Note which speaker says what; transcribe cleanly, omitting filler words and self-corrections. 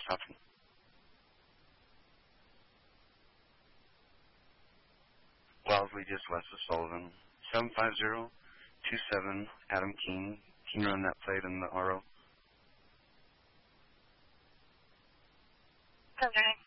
Speaker 1: Stopping. Wellesley, just west of Sullivan. 75027 Adam Keene. Can you run that plate in the RO?
Speaker 2: Okay.